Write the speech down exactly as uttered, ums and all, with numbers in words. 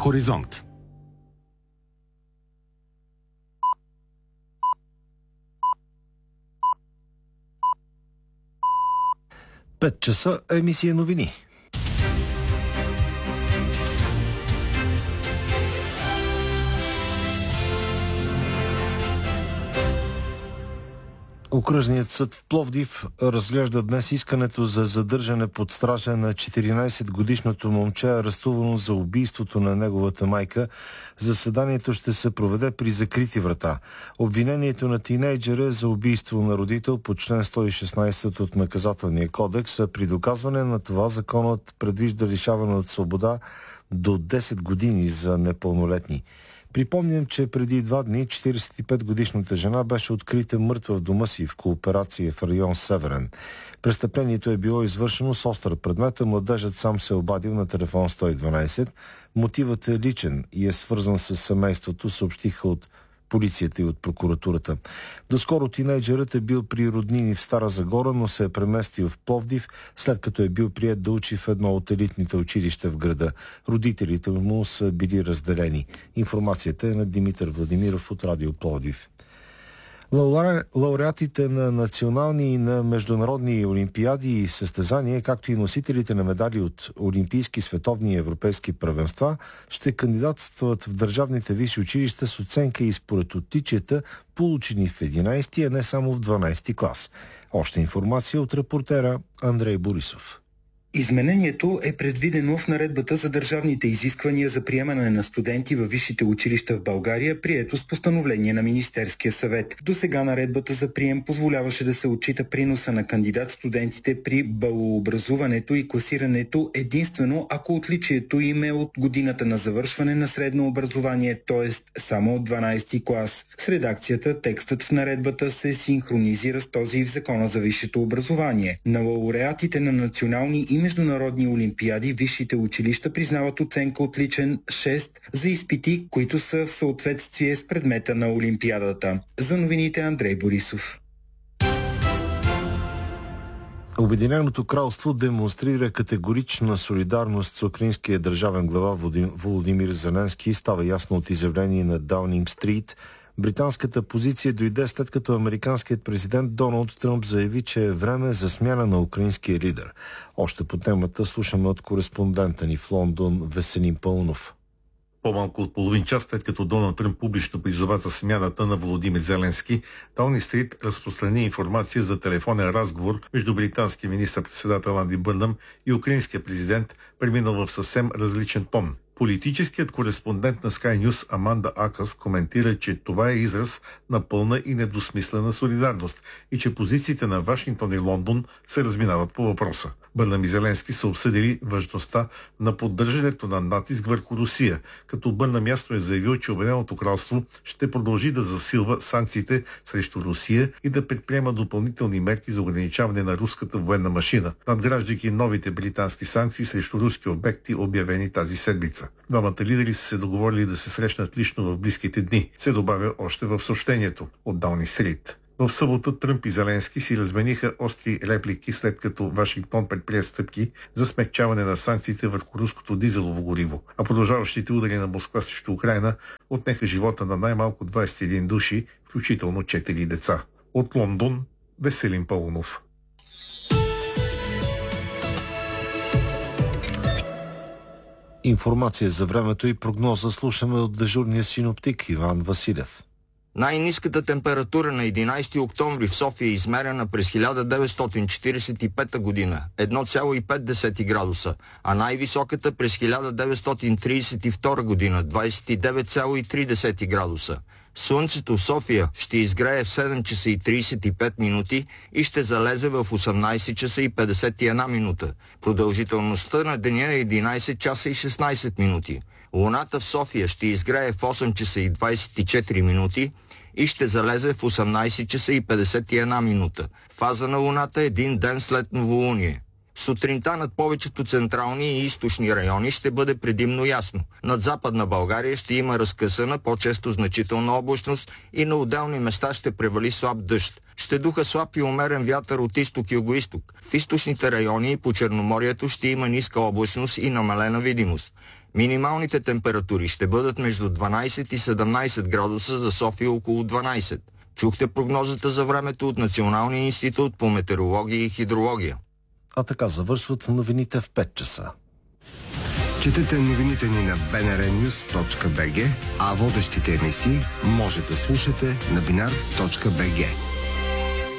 Хоризонт. пет часа, емисия новини. Окръжният съд в Пловдив разглежда днес искането за задържане под стража на четиринайсетгодишното момче, арестувано за убийството на неговата майка. Заседанието ще се проведе при закрити врата. Обвинението на тинейджера за убийство на родител по член сто и шестнайсет от Наказателния кодекс, а при доказване на това законът предвижда лишаване от свобода до десет години за непълнолетни. Припомням, че преди два дни четирийсет и петгодишната жена беше открита мъртва в дома си в Кооперация в район Северен. Престъплението е било извършено с остър предмет, а младежът сам се обадил на телефон сто и дванайсет. Мотивът е личен и е свързан с семейството, съобщиха от полицията и от прокуратурата. Доскоро тинейджерът е бил при роднини в Стара Загора, но се е преместил в Пловдив, след като е бил приет да учи в едно от елитните училища в града. Родителите му са били разделени. Информацията е на Димитър Владимиров от Радио Пловдив. Лауреатите на национални и на международни олимпиади и състезания, както и носителите на медали от олимпийски, световни и европейски първенства, ще кандидатстват в държавните висши училища с оценка и според отличията, получени в единайсети, а не само в дванайсети клас. Още информация от репортера Андрей Борисов. Изменението е предвидено в наредбата за държавните изисквания за приемане на студенти във висшите училища в България, прието с постановление на Министерския съвет. Досега наредбата за прием позволяваше да се отчита приноса на кандидат-студентите при балообразуването и класирането единствено ако отличието им е от годината на завършване на средно образование, т.е. само от дванайсети клас. С редакцията текстът в наредбата се синхронизира с този в Закона за висшето образование. На лауреатите на национални и международни олимпиади висшите училища признават оценка отличен шест за изпити, които са в съответствие с предмета на олимпиадата. За новините Андрей Борисов. Обединеното кралство демонстрира категорична солидарност с украинския държавен глава Володимир Зеленски. Става ясно от изявление на Даунинг Стрит. Британската позиция дойде след като американският президент Доналд Тръмп заяви, че е време за смяна на украинския лидер. Още по темата слушаме от кореспондента ни в Лондон Веселин Пълнов. По-малко от половин час след като Доналд Тръмп публично призова за смяната на Володимир Зеленски, Даунинг Стрит разпространи информация за телефонен разговор между британския министър-председател Анди Бърнъм и украинския президент, преминал в съвсем различен тон. Политическият кореспондент на Sky News Аманда Акъс коментира, че това е израз на пълна и недосмислена солидарност и че позициите на Вашингтон и Лондон се разминават по въпроса. Бърнъм и Зеленски са обсъдили важността на поддържането на натиск върху Русия, като Бърнъм ясно е заявил, че Обединеното кралство ще продължи да засилва санкциите срещу Русия и да предприема допълнителни мерки за ограничаване на руската военна машина, надграждайки новите британски санкции срещу руски обекти, обявени тази седмица. Двамата лидери са се договорили да се срещнат лично в близките дни, се добавя още в съобщението от Даунинг Стрит. В събота Тръмп и Зеленски си размениха остри реплики, след като Вашингтон предприе стъпки за смекчаване на санкциите върху руското дизелово гориво, а продължаващите удари на Москва срещу Украйна отнеха живота на най-малко двайсет и един души, включително четири деца. От Лондон Веселин Пълнов. Информация за времето и прогноза слушаме от дежурния синоптик Иван Василев. Най-ниската температура на единайсети октомври в София е измерена през хиляда деветстотин четирийсет и пета година – едно цяло и пет градуса, а най-високата през хиляда деветстотин трийсет и втора година – двайсет и девет цяло и три градуса. Слънцето в София ще изгрее в седем часа и трийсет и пет минути и ще залезе в осемнайсет часа и петдесет и една минута. Продължителността на деня е единайсет часа и шестнайсет минути. Луната в София ще изгрее в осем часа и двайсет и четири минути и ще залезе в осемнайсет часа и петдесет и една минута. Фаза на Луната е един ден след новолуние. Сутринта над повечето централни и източни райони ще бъде предимно ясно. Над Западна България ще има разкъсана, по-често значителна облачност и на отделни места ще превали слаб дъжд. Ще духа слаб и умерен вятър от изток и югоизток. В източните райони и по Черноморието ще има ниска облачност и намалена видимост. Минималните температури ще бъдат между дванайсет и седемнайсет градуса, за София около дванайсет. Чухте прогнозата за времето от Националния институт по метеорология и хидрология. А така завършват новините в пет часа. Четете новините ни на би ен ар нюз точка би джи, а водещите емисии може да слушате на бинар точка би джи.